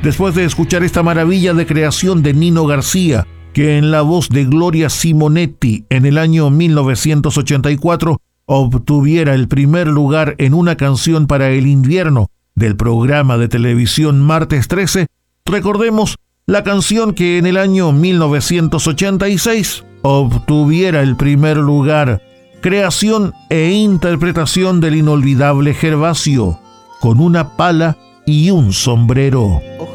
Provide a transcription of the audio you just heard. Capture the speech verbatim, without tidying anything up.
Después de escuchar esta maravilla de creación de Nino García, que en la voz de Gloria Simonetti en el año mil novecientos ochenta y cuatro obtuviera el primer lugar en una canción para el invierno del programa de televisión Martes trece, recordemos la canción que en el año mil novecientos ochenta y seis obtuviera el primer lugar, creación e interpretación del inolvidable Gervasio, Con una pala y un sombrero.